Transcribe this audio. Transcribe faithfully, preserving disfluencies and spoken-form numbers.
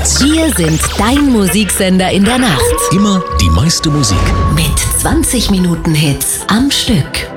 Hits. Wir sind dein Musiksender in der Nacht. Immer die meiste Musik. Mit zwanzig Minuten Hits am Stück.